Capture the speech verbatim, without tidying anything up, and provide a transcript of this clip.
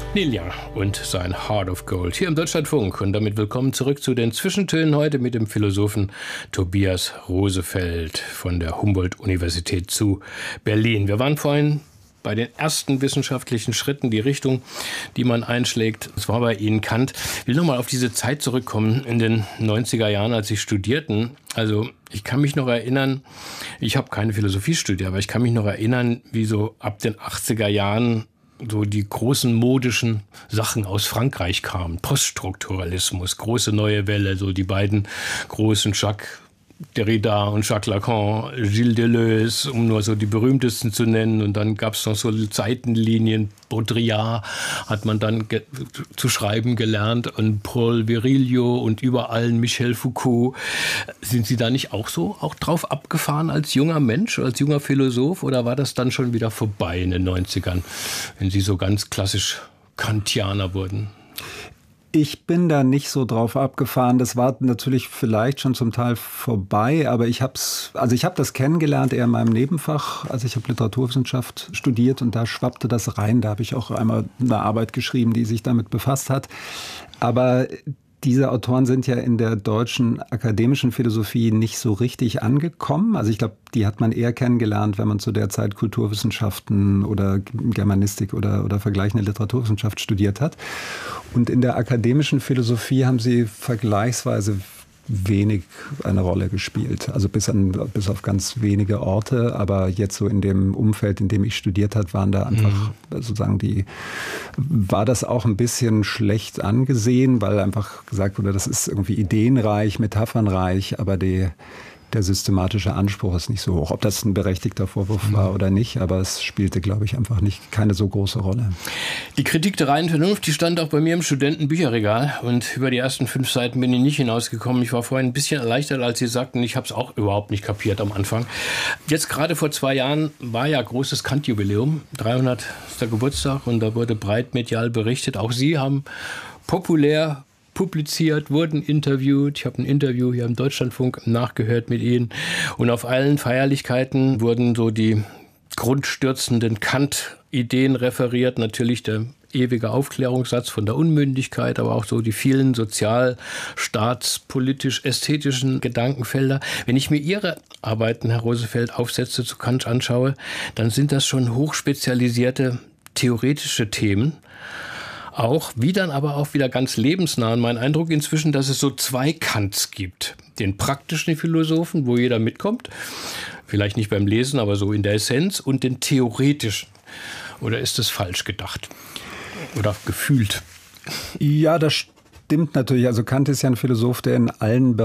Neil Young und sein Heart of Gold hier im Deutschlandfunk. Und damit willkommen zurück zu den Zwischentönen heute mit dem Philosophen Tobias Rosefeld von der Humboldt-Universität zu Berlin. Wir waren vorhin bei den ersten wissenschaftlichen Schritten, die Richtung, die man einschlägt. Das war bei Ihnen Kant. Ich will nochmal auf diese Zeit zurückkommen in den neunziger Jahren, als Sie studierten. Also ich kann mich noch erinnern, ich habe keine Philosophie studiert, aber ich kann mich noch erinnern, wie so ab den achtziger Jahren so die großen modischen Sachen aus Frankreich kamen. Poststrukturalismus, große neue Welle, so die beiden großen Jacques Derrida und Jacques Lacan, Gilles Deleuze, um nur so die berühmtesten zu nennen. Und dann gab es noch so Seitenlinien. Baudrillard hat man dann ge- zu schreiben gelernt und Paul Virilio und überall Michel Foucault. Sind Sie da nicht auch so auch drauf abgefahren als junger Mensch, als junger Philosoph? Oder war das dann schon wieder vorbei in den neunzigern, wenn Sie so ganz klassisch Kantianer wurden? Ich bin da nicht so drauf abgefahren. Das war natürlich vielleicht schon zum Teil vorbei, aber ich habe es, also ich habe das kennengelernt eher in meinem Nebenfach. Also ich habe Literaturwissenschaft studiert und da schwappte das rein. Da habe ich auch einmal eine Arbeit geschrieben, die sich damit befasst hat. Aber diese Autoren sind ja in der deutschen akademischen Philosophie nicht so richtig angekommen. Also ich glaube, die hat man eher kennengelernt, wenn man zu der Zeit Kulturwissenschaften oder Germanistik oder, oder vergleichende Literaturwissenschaft studiert hat. Und in der akademischen Philosophie haben sie vergleichsweise wenig eine Rolle gespielt. Also bis, an, bis auf ganz wenige Orte. Aber jetzt so in dem Umfeld, in dem ich studiert habe, waren da einfach mhm. sozusagen die, war das auch ein bisschen schlecht angesehen, weil einfach gesagt wurde, das ist irgendwie ideenreich, metaphernreich, aber die der systematische Anspruch ist nicht so hoch. Ob das ein berechtigter Vorwurf war oder nicht, aber es spielte, glaube ich, einfach nicht keine so große Rolle. Die Kritik der reinen Vernunft, die stand auch bei mir im Studentenbücherregal und über die ersten fünf Seiten bin ich nicht hinausgekommen. Ich war vorhin ein bisschen erleichtert, als Sie sagten, ich habe es auch überhaupt nicht kapiert am Anfang. Jetzt gerade vor zwei Jahren war ja großes Kant-Jubiläum, dreihundertster Geburtstag, und da wurde breit medial berichtet. Auch Sie haben populär publiziert, wurden interviewt. Ich habe ein Interview hier im Deutschlandfunk nachgehört mit Ihnen. Und auf allen Feierlichkeiten wurden so die grundstürzenden Kant-Ideen referiert. Natürlich der ewige Aufklärungssatz von der Unmündigkeit, aber auch so die vielen sozial-, staats-, politisch-ästhetischen Gedankenfelder. Wenn ich mir Ihre Arbeiten, Herr Rosefeld, Aufsätze zu Kant anschaue, dann sind das schon hochspezialisierte theoretische Themen. Auch, wie dann aber auch wieder ganz lebensnah. Und mein Eindruck inzwischen, dass es so zwei Kants gibt. Den praktischen Philosophen, wo jeder mitkommt, vielleicht nicht beim Lesen, aber so in der Essenz, und den theoretischen. Oder ist das falsch gedacht? Oder gefühlt? Ja, das stimmt natürlich. Also Kant ist ja ein Philosoph, der in allen Bereichen